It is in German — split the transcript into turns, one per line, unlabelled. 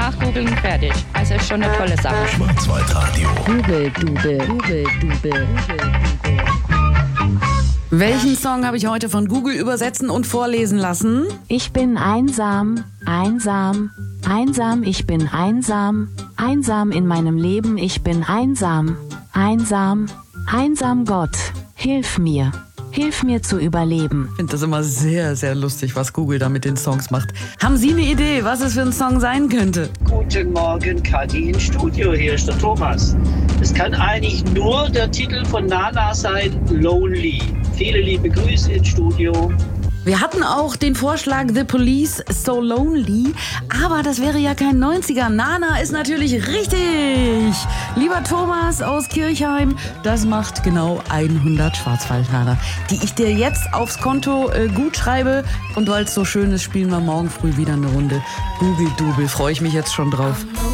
Nachgoogeln fertig. Also ist schon eine tolle Sache.
Schwarzwaldradio.
Google. Welchen Song habe ich heute von Google übersetzen und vorlesen lassen?
Ich bin einsam, einsam, einsam, ich bin einsam, einsam in meinem Leben, ich bin einsam, einsam, einsam Gott, hilf mir zu überleben.
Ich finde das immer sehr, sehr lustig, was Google da mit den Songs macht. Haben Sie eine Idee, was es für ein Song sein könnte?
Guten Morgen, Kathi im Studio, hier ist der Thomas. Es kann eigentlich nur der Titel von Nana sein, Lonely. Viele liebe Grüße ins Studio.
Wir hatten auch den Vorschlag The Police, So Lonely, aber das wäre ja kein 90er. Nana ist natürlich richtig. Lieber Thomas aus Kirchheim, das macht genau 100 Schwarzwaldtaler, die ich dir jetzt aufs Konto gut schreibe. Und weil es so schön ist, spielen wir morgen früh wieder eine Runde Google-Double. Freue ich mich jetzt schon drauf.